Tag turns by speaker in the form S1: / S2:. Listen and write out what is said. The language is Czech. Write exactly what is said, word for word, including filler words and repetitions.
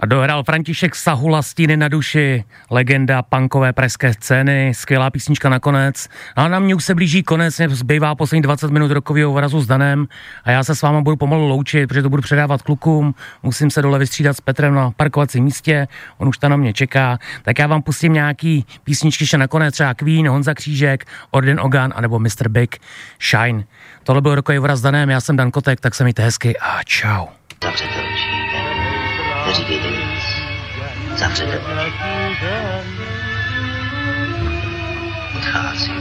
S1: A dohrál František Sahula Stíny na duši, legenda punkové pražské scény, skvělá písnička nakonec. A na mě už se blíží konec, mě zbývá poslední dvacet minut rokového vrazu s Danem a já se s váma budu pomalu loučit, protože to budu předávat klukům, musím se dole vystřídat s Petrem na parkovacím místě, on už tam na mě čeká, tak já vám pustím nějaký písničky ještě nakonec, třeba Queen, Honza Křížek, Orden Ogan, anebo mister Big, Shine. Tohle byl rokový vraz s Danem, já jsem Dan Kotek, tak se mějte hezky a čau.
S2: Zavřete oči, neříkejte nic. Zavřete oči. Odchází.